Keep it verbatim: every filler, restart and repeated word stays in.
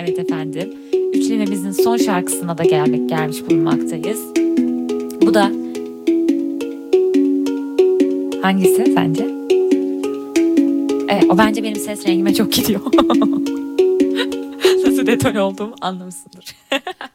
Evet efendim. Üçlememizin son şarkısına da gelmek gelmiş bulunmaktayız. Bu da hangisi sence? Evet, o bence benim ses rengime çok gidiyor. Nasıl detay olduğumu anlamışsındır.